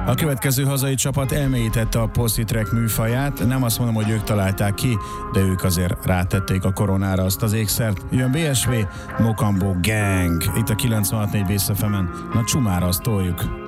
A következő hazai csapat elmélyítette a poszi-track műfaját, nem azt mondom, hogy ők találták ki, de ők azért rátették a koronára azt az ékszert. Jön BSV, Mocambo Gang, itt a 96.4 Visszafemen. Na csumára azt toljuk.